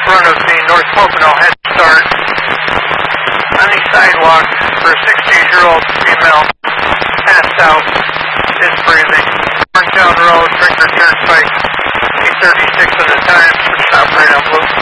front of the North Pocono Head Start on the sidewalk for a 68-year-old female passed out, is breathing. Morgantown Road, Brinker Turnpike, 8:36 at the time, stop right on Blue.